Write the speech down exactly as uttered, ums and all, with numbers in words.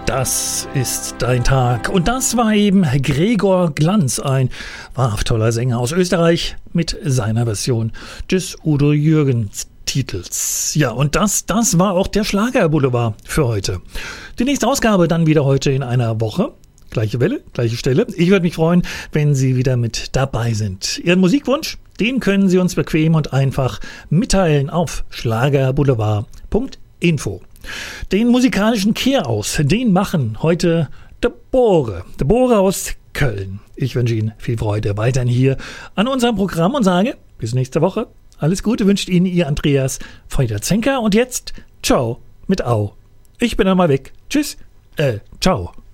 Das ist dein Tag. Und das war eben Gregor Glanz, ein wahrhaft toller Sänger aus Österreich mit seiner Version des Udo Jürgens Titels. Ja, und das, das war auch der Schlagerboulevard für heute. Die nächste Ausgabe dann wieder heute in einer Woche. Gleiche Welle, gleiche Stelle. Ich würde mich freuen, wenn Sie wieder mit dabei sind. Ihren Musikwunsch, den können Sie uns bequem und einfach mitteilen auf schlagerboulevard punkt info. Den musikalischen Kehraus, den machen heute De Bohre. De Bohre aus Köln. Ich wünsche Ihnen viel Freude weiterhin hier an unserem Programm und sage bis nächste Woche. Alles Gute wünscht Ihnen Ihr Andreas Feuder-Zenker und jetzt ciao mit Au. Ich bin einmal weg. Tschüss. Äh, ciao.